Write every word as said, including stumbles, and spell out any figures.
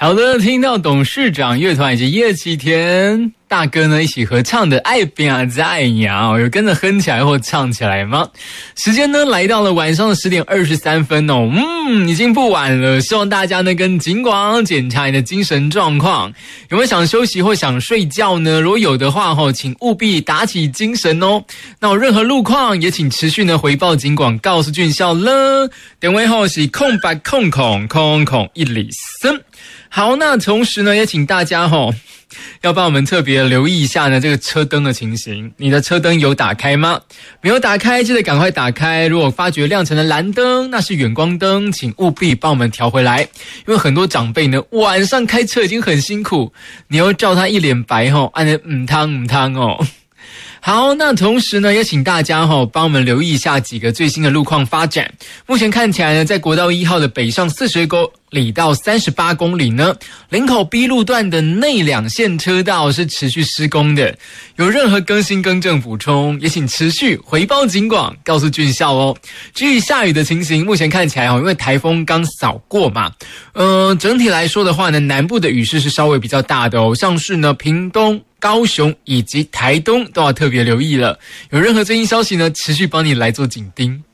好的，听到董事长乐团以及叶启田大哥呢一起合唱的《爱拼才赢》，有跟着哼起来或唱起来吗？时间呢来到了晚上的十点二十三分哦，嗯，已经不晚了。希望大家呢跟警广检查你的精神状况，有没有想休息或想睡觉呢？如果有的话吼，请务必打起精神哦。那有任何路况也请持续呢回报警广，告诉俊孝了。电话号是空白空空空空一里森。好，那同时呢，也请大家吼要帮我们特别留意一下呢这个车灯的情形。你的车灯有打开吗？没有打开，记得赶快打开。如果发觉亮成了蓝灯，那是远光灯，请务必帮我们调回来。因为很多长辈呢晚上开车已经很辛苦，你又照他一脸白吼，按得唔汤唔汤哦。好，那同时呢，也请大家哈、哦、帮我们留意一下几个最新的路况发展。目前看起来呢，在国道一号的北上四十公里到三十八公里呢，林口 B 路段的内两线车道是持续施工的。有任何更新更正补充，也请持续回报警广，告诉俊孝哦。至于下雨的情形，目前看起来哦，因为台风刚扫过嘛，呃，整体来说的话呢，南部的雨势是稍微比较大的哦，像是呢屏东、高雄以及台东都要特别留意了。有任何最新消息呢，持续帮你来做紧盯。